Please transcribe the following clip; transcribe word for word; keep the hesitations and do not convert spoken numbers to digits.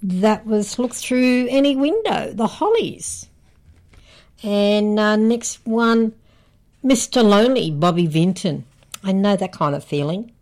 that was Look Through Any Window, the Hollies. And uh, next one, Mister Lonely, Bobby Vinton. I know that kind of feeling.